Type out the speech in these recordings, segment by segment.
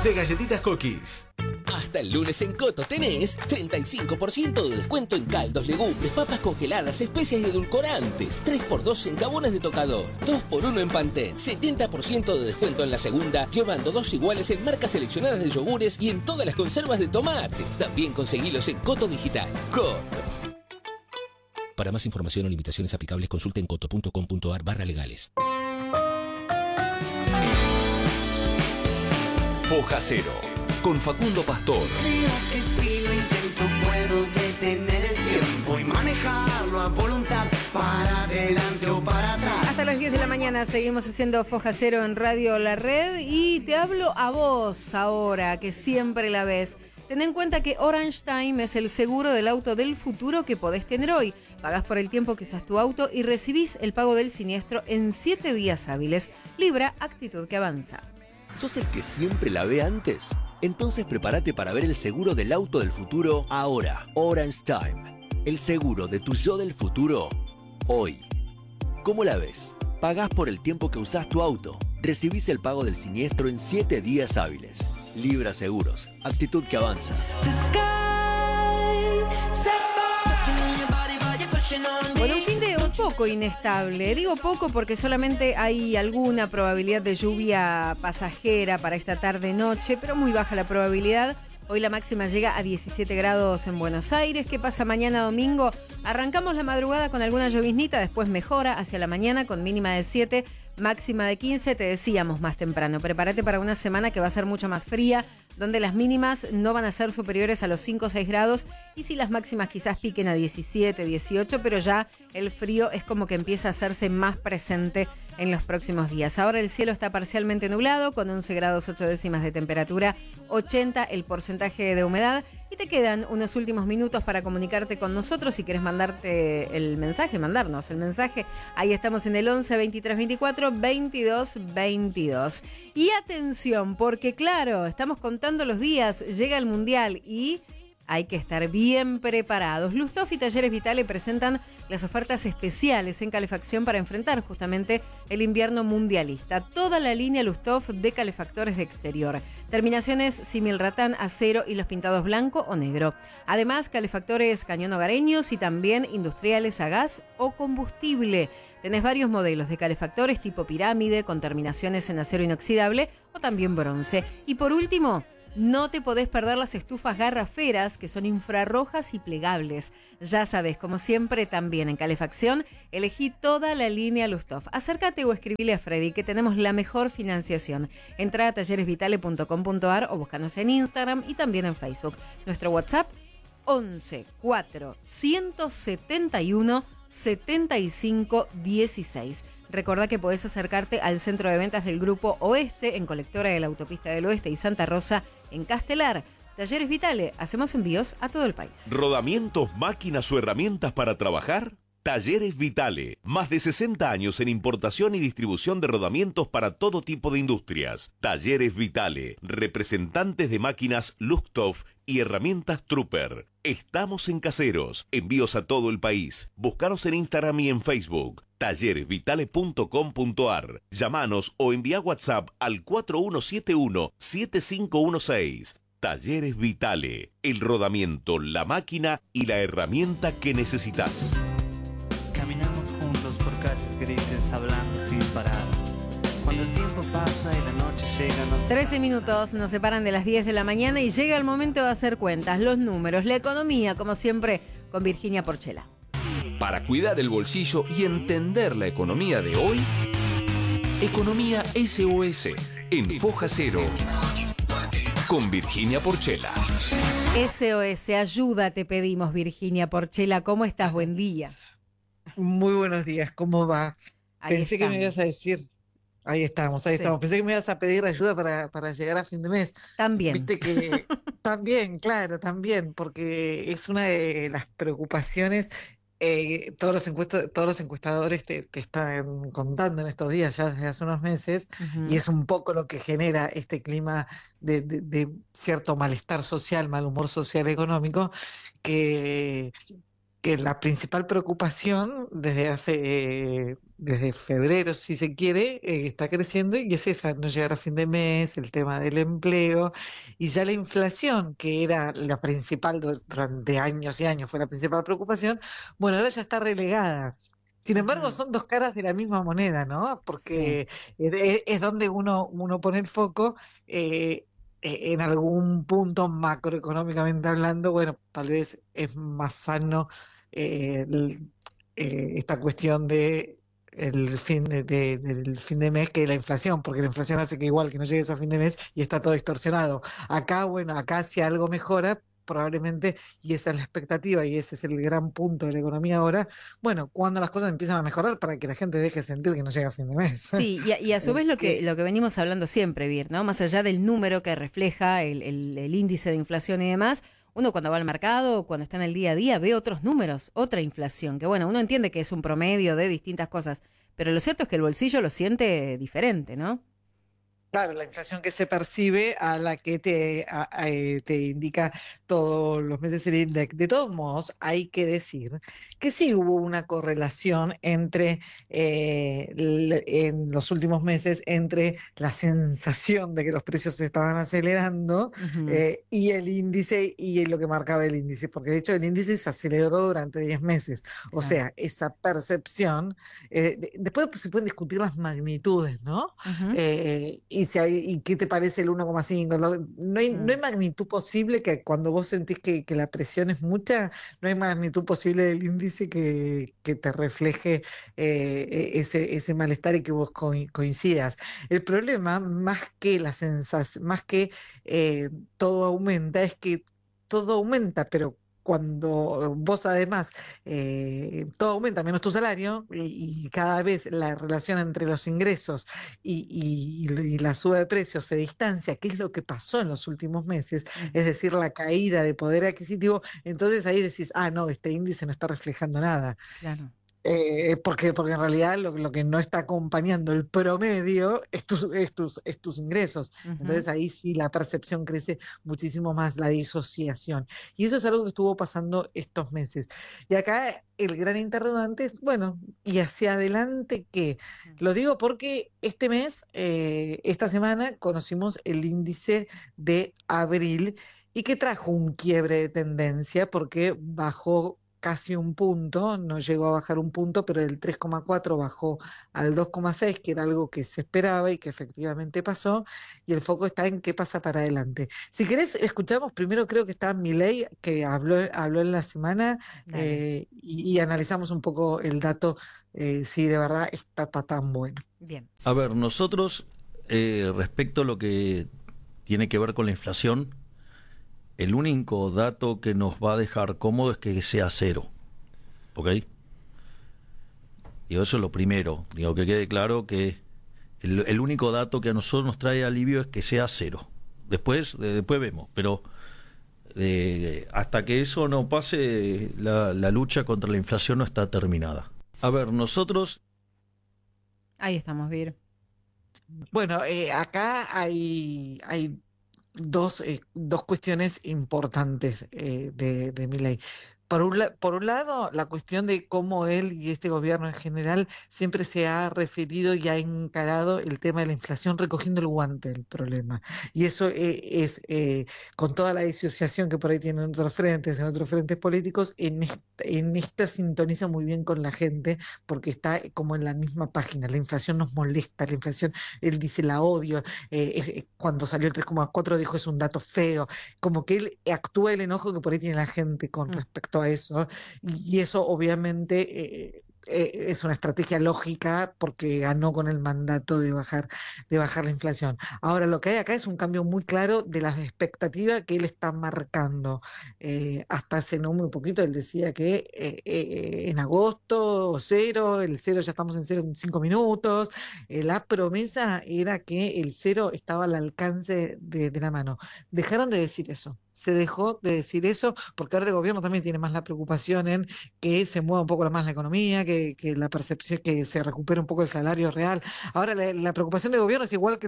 de galletitas Cookies. Hasta el lunes en Coto tenés 35% de descuento en caldos, legumbres, papas congeladas, especias y edulcorantes. 3x2 en jabones de tocador. 2x1 en Pantene. 70% de descuento en la segunda, llevando 2 iguales en marcas seleccionadas de yogures y en todas las conservas de tomate. También conseguilos en Coto Digital. Coto. Para más información o limitaciones aplicables, consulte en coto.com.ar/legales. Foja Cero, con Facundo Pastor. Creo que si lo intento puedo detener el tiempo y manejarlo a voluntad para adelante o para atrás. Hasta las 10 de la mañana seguimos haciendo Foja Cero en Radio La Red y te hablo a vos ahora, que siempre la ves. Ten en cuenta que Orange Time es el seguro del auto del futuro que podés tener hoy. Pagás por el tiempo que usas tu auto y recibís el pago del siniestro en 7 días hábiles. Libra, actitud que avanza. ¿Sos el que siempre la ve antes? Entonces prepárate para ver el seguro del auto del futuro ahora. Orange Time. El seguro de tu yo del futuro hoy. ¿Cómo la ves? Pagás por el tiempo que usás tu auto. Recibís el pago del siniestro en 7 días hábiles. Libra Seguros. Actitud que avanza. Bueno, un fin de un poco inestable. Digo poco porque solamente hay alguna probabilidad de lluvia pasajera para esta tarde-noche, pero muy baja la probabilidad. Hoy la máxima llega a 17 grados en Buenos Aires. ¿Qué pasa mañana domingo? Arrancamos la madrugada con alguna lloviznita, después mejora hacia la mañana con mínima de 7, máxima de 15. Te decíamos más temprano, prepárate para una semana que va a ser mucho más fría, donde las mínimas no van a ser superiores a los 5 o 6 grados y si las máximas quizás piquen a 17, 18, pero ya el frío es como que empieza a hacerse más presente en los próximos días. Ahora el cielo está parcialmente nublado con 11 grados 8 décimas de temperatura, 80 el porcentaje de humedad y te quedan unos últimos minutos para comunicarte con nosotros. Si quieres mandarte el mensaje, mandarnos el mensaje, ahí estamos en el 11 23 24 22 22. Y atención, porque claro, estamos contando los días, llega el Mundial y hay que estar bien preparados. Lusthof y Talleres Vitale presentan las ofertas especiales en calefacción para enfrentar justamente el invierno mundialista. Toda la línea Lusthof de calefactores de exterior. Terminaciones similratán, acero y los pintados blanco o negro. Además, calefactores cañón hogareños y también industriales a gas o combustible. Tenés varios modelos de calefactores tipo pirámide con terminaciones en acero inoxidable o también bronce. Y por último, no te podés perder las estufas garraferas que son infrarrojas y plegables. Ya sabes, como siempre, también en calefacción, elegí toda la línea Lusthof. Acércate o escribile a Freddy que tenemos la mejor financiación. Entra a talleresvitale.com.ar o búscanos en Instagram y también en Facebook. Nuestro WhatsApp 11 4 171 75 16. Recordá que podés acercarte al centro de ventas del Grupo Oeste en Colectora de la Autopista del Oeste y Santa Rosa en Castelar. Talleres Vitale, hacemos envíos a todo el país. ¿Rodamientos, máquinas o herramientas para trabajar? Talleres Vitale, más de 60 años en importación y distribución de rodamientos para todo tipo de industrias. Talleres Vitale, representantes de máquinas Lusthof y herramientas Trooper. Estamos en Caseros, envíos a todo el país. Búscanos en Instagram y en Facebook. talleresvitale.com.ar. Llámanos o envía WhatsApp al 4171-7516. Talleres Vitale, el rodamiento, la máquina y la herramienta que necesitas. Caminamos juntos por calles grises hablando sin parar. Cuando el tiempo pasa y la noche llega, 13 minutos nos separan de las 10 de la mañana y llega el momento de hacer cuentas, los números, la economía, como siempre, con Virginia Porchela. Para cuidar el bolsillo y entender la economía de hoy, Economía SOS en Foja Cero con Virginia Porchela. SOS, ayuda te pedimos, Virginia Porchela. ¿Cómo estás? Buen día. Muy buenos días, ¿cómo va? Pensé que me ibas a decir, ahí estamos, estamos. Pensé que me ibas a pedir ayuda para llegar a fin de mes. También. Viste que también, claro, también, porque es una de las preocupaciones. Todos los encuestadores te están contando en estos días, ya desde hace unos meses, y es un poco lo que genera este clima de cierto malestar social, mal humor social económico, que que la principal preocupación desde febrero, si se quiere, está creciendo y es esa, no llegar a fin de mes, el tema del empleo y ya la inflación, que era la principal durante años y años, fue la principal preocupación, bueno, ahora ya está relegada. Sin embargo, Ujú. son dos caras de la misma moneda, ¿no? Sí. Porque es donde uno pone el foco. En algún punto macroeconómicamente hablando, bueno, tal vez es más sano esta cuestión de el fin del fin de mes que la inflación, porque la inflación hace que igual que no llegues a fin de mes y está todo distorsionado. Acá, bueno, acá si algo mejora, probablemente, y esa es la expectativa y ese es el gran punto de la economía ahora, bueno, cuando las cosas empiezan a mejorar para que la gente deje de sentir que no llega a fin de mes. Sí, y a su vez lo que venimos hablando siempre, Vir, ¿no? Más allá del número que refleja el índice de inflación y demás, uno cuando va al mercado, cuando está en el día a día, ve otros números, otra inflación, que bueno, uno entiende que es un promedio de distintas cosas, pero lo cierto es que el bolsillo lo siente diferente, ¿no? Claro, la inflación que se percibe a la que te indica todos los meses el INDEC. De todos modos, hay que decir que sí hubo una correlación en los últimos meses entre la sensación de que los precios se estaban acelerando Ujú. y el índice y lo que marcaba el índice, porque de hecho el índice se aceleró durante 10 meses. O Claro. sea, esa percepción, después se pueden discutir las magnitudes, ¿no? Ujú. Y qué te parece el 1,5. No hay Mm. magnitud posible que cuando vos sentís que la presión es mucha, no hay magnitud posible del índice que te refleje ese malestar y que vos coincidas. El problema, más que la sensación, más que todo aumenta, es que todo aumenta, pero cuando vos además todo aumenta menos tu salario y cada vez la relación entre los ingresos y la suba de precios se distancia, que es lo que pasó en los últimos meses, es Ujú. decir, la caída de poder adquisitivo, entonces ahí decís, ah, no, este índice no está reflejando nada. Claro. Porque en realidad lo que no está acompañando el promedio es tus ingresos. Ujú. Entonces ahí sí la percepción crece muchísimo más, la disociación. Y eso es algo que estuvo pasando estos meses. Y acá el gran interrogante es, bueno, ¿y hacia adelante qué? Lo digo porque este mes, esta semana, conocimos el índice de abril y que trajo un quiebre de tendencia porque bajó casi un punto, no llegó a bajar un punto, pero del 3,4 bajó al 2,6, que era algo que se esperaba y que efectivamente pasó, y el foco está en qué pasa para adelante. Si querés, escuchamos primero, creo que está Milei, que habló en la semana, Dale. y analizamos un poco el dato, si de verdad está tan bueno. Bien. A ver, nosotros, respecto a lo que tiene que ver con la inflación, el único dato que nos va a dejar cómodo es que sea cero, ¿ok? Digo, eso es lo primero. Digo, que quede claro que el único dato que a nosotros nos trae alivio es que sea cero. Después vemos, pero hasta que eso no pase, la lucha contra la inflación no está terminada. A ver, nosotros... Ahí estamos, Vir. Bueno, acá hay dos cuestiones importantes de Milei. Por un lado, la cuestión de cómo él y este gobierno en general siempre se ha referido y ha encarado el tema de la inflación recogiendo el guante del problema. Y eso con toda la disociación que por ahí tienen en otros frentes políticos, en esta sintoniza muy bien con la gente porque está como en la misma página. La inflación nos molesta, la inflación, él dice la odio, cuando salió el 3,4 dijo es un dato feo, como que él actúa el enojo que por ahí tiene la gente con Mm. respecto a eso, y eso obviamente es una estrategia lógica porque ganó con el mandato de bajar la inflación. Ahora, lo que hay acá es un cambio muy claro de las expectativas que él está marcando. Hasta hace no muy poquito él decía que en agosto cero, el cero ya estamos en cero en 5 minutos. La promesa era que el cero estaba al alcance de la mano. Dejaron de decir eso. Se dejó de decir eso porque ahora el gobierno también tiene más la preocupación en que se mueva un poco más la economía, que que la percepción, que se recupere un poco el salario real. Ahora, la preocupación del gobierno es igual que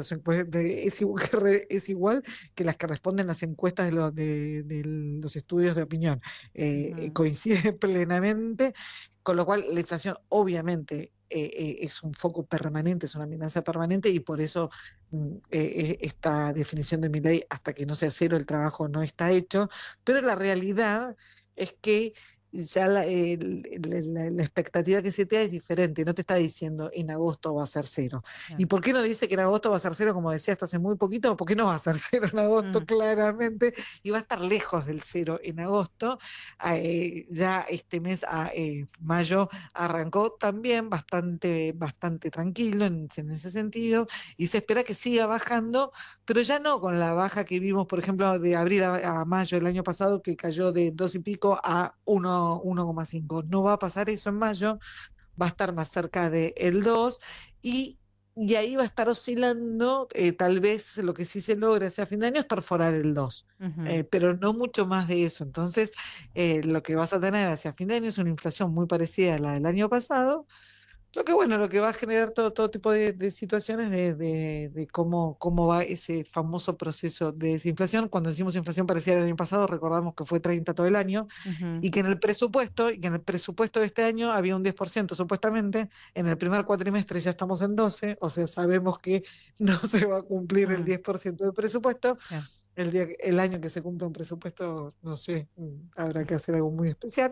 es igual que las que responden las encuestas de los estudios de opinión. Coincide plenamente, con lo cual la inflación obviamente es un foco permanente, es una amenaza permanente, y por eso esta definición de Milei, hasta que no sea cero el trabajo, no está hecho. Pero la realidad es que ya la expectativa que se te da es diferente, no te está diciendo en agosto va a ser cero. ¿Y por qué no dice que en agosto va a ser cero, como decía hasta hace muy poquito? ¿Por qué no va a ser cero en agosto? Claramente, y va a estar lejos del cero en agosto. Ya este mes, mayo, arrancó también bastante tranquilo en ese sentido, y se espera que siga bajando, pero ya no con la baja que vimos, por ejemplo, de abril a mayo del año pasado, que cayó de 2 y pico a 1,5. No va a pasar eso en mayo, va a estar más cerca del 2, y ahí va a estar oscilando. Tal vez lo que sí se logra hacia fin de año es perforar el 2, pero no mucho más de eso. Entonces, lo que vas a tener hacia fin de año es una inflación muy parecida a la del año pasado, lo que va a generar todo tipo de situaciones de cómo va ese famoso proceso de desinflación. Cuando decimos inflación parecida al año pasado, recordamos que fue 30 todo el año, y que en el presupuesto de este año había un 10% supuestamente. En el primer cuatrimestre ya estamos en 12, o sea, sabemos que no se va a cumplir el 10% del presupuesto. El año que se cumple un presupuesto, no sé, habrá que hacer algo muy especial.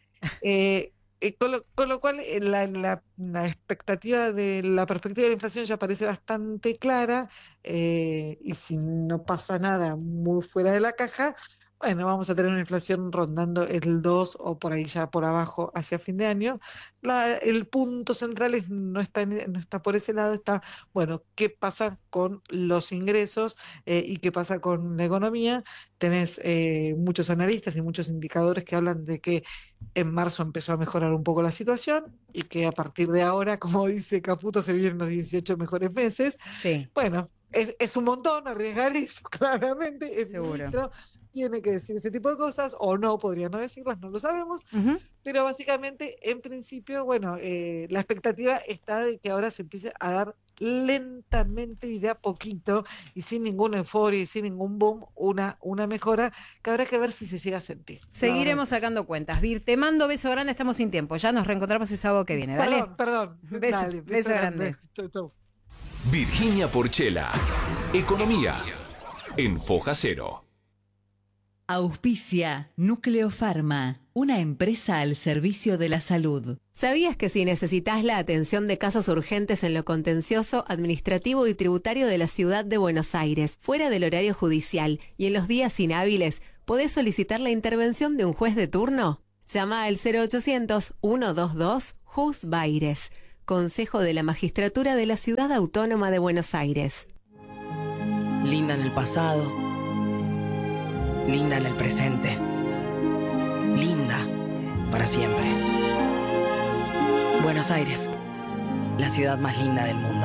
Con lo cual la expectativa de la perspectiva de la inflación ya parece bastante clara, y si no pasa nada muy fuera de la caja, bueno, vamos a tener una inflación rondando el 2 o por ahí ya por abajo hacia fin de año. El punto central no está por ese lado, está, bueno, ¿qué pasa con los ingresos y qué pasa con la economía? Tenés muchos analistas y muchos indicadores que hablan de que en marzo empezó a mejorar un poco la situación, y que a partir de ahora, como dice Caputo, se vienen los 18 mejores meses. Sí. Bueno, es un montón arriesgar eso, claramente. El Seguro. ministro tiene que decir ese tipo de cosas, o no, podría no decirlas, no lo sabemos. Pero básicamente, en principio, bueno, la expectativa está de que ahora se empiece a dar lentamente y de a poquito, y sin ninguna euforia y sin ningún boom, una mejora que habrá que ver si se llega a sentir. Seguiremos sacando cuentas. Vir, te mando beso grande, estamos sin tiempo. Ya nos reencontramos el sábado que viene. Dale. Perdón. Beso grande. Chau. Virginia Porchela, Economía, en Foja Cero. Auspicia Núcleo Pharma, una empresa al servicio de la salud. ¿Sabías que si necesitas la atención de casos urgentes en lo contencioso, administrativo y tributario de la ciudad de Buenos Aires, fuera del horario judicial y en los días inhábiles, podés solicitar la intervención de un juez de turno? Llama al 0800-122-JUSBAIRES, Consejo de la Magistratura de la Ciudad Autónoma de Buenos Aires. Linda en el pasado, linda en el presente, linda para siempre. Buenos Aires, la ciudad más linda del mundo.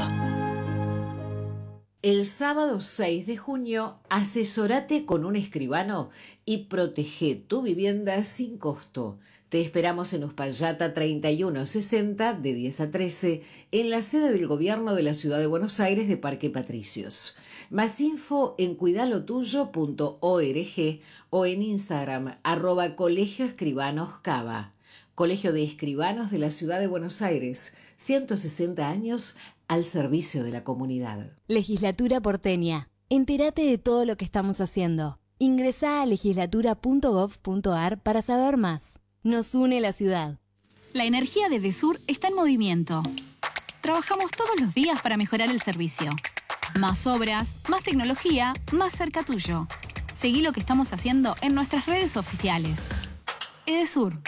El sábado 6 de junio, asesórate con un escribano y protege tu vivienda sin costo. Te esperamos en Uspallata 3160 de 10 a 13 en la sede del Gobierno de la Ciudad de Buenos Aires de Parque Patricios. Más info en cuidalotuyo.org o en Instagram @Colegio Escribanos Cava. Colegio de Escribanos de la Ciudad de Buenos Aires, 160 años al servicio de la comunidad. Legislatura porteña. Entérate de todo lo que estamos haciendo. Ingresá a legislatura.gov.ar para saber más. Nos une la ciudad. La energía de Edesur está en movimiento. Trabajamos todos los días para mejorar el servicio. Más obras, más tecnología, más cerca tuyo. Seguí lo que estamos haciendo en nuestras redes oficiales. Edesur.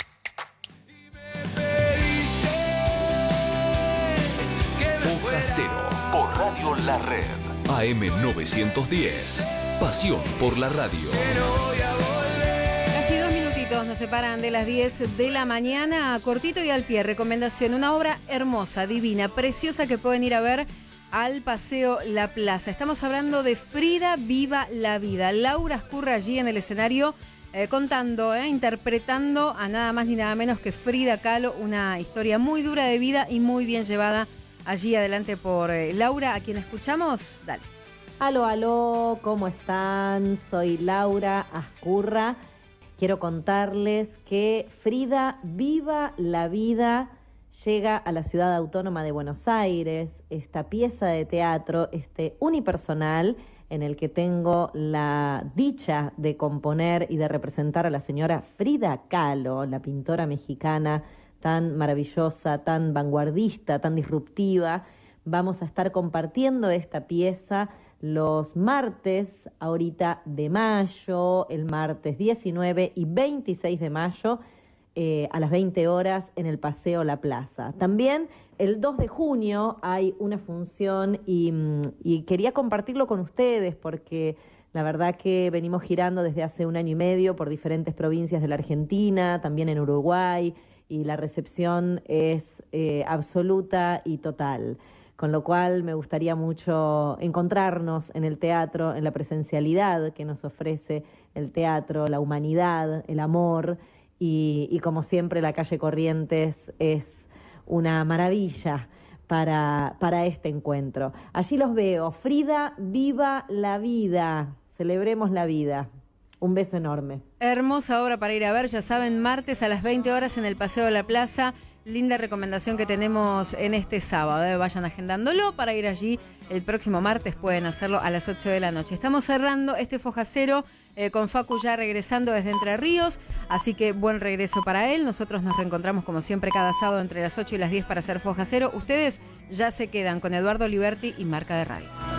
Foja Cero por Radio La Red. AM 910. Pasión por la radio. Casi 2 minutitos nos separan de las 10 de la mañana. Cortito y al pie. Recomendación. Una obra hermosa, divina, preciosa que pueden ir a ver al Paseo La Plaza. Estamos hablando de Frida Viva la Vida. Laura Escurra allí en el escenario contando, interpretando a nada más ni nada menos que Frida Kahlo, una historia muy dura de vida y muy bien llevada allí adelante por Laura, a quien escuchamos. Dale. Aló, aló, ¿cómo están? Soy Laura Ascurra. Quiero contarles que Frida Viva la Vida llega a la Ciudad Autónoma de Buenos Aires, esta pieza de teatro, unipersonal, en el que tengo la dicha de componer y de representar a la señora Frida Kahlo, la pintora mexicana tan maravillosa, tan vanguardista, tan disruptiva. Vamos a estar compartiendo esta pieza los martes, ahorita de mayo, el martes 19 y 26 de mayo, a las 20 horas en el Paseo La Plaza. También el 2 de junio hay una función y quería compartirlo con ustedes porque la verdad que venimos girando desde hace 1 año y medio por diferentes provincias de la Argentina, también en Uruguay, y la recepción es absoluta y total. Con lo cual me gustaría mucho encontrarnos en el teatro, en la presencialidad que nos ofrece el teatro, la humanidad, el amor, y como siempre la calle Corrientes es una maravilla para este encuentro. Allí los veo. Frida, viva la vida. Celebremos la vida. Un beso enorme. Hermosa obra para ir a ver, ya saben, martes a las 20 horas en el Paseo de la Plaza. Linda recomendación que tenemos en este sábado. Vayan agendándolo para ir allí el próximo martes. Pueden hacerlo a las 8 de la noche. Estamos cerrando este Foja Cero con Facu ya regresando desde Entre Ríos. Así que buen regreso para él. Nosotros nos reencontramos como siempre cada sábado entre las 8 y las 10 para hacer Foja Cero. Ustedes ya se quedan con Eduardo Liberti y Marca de Radio.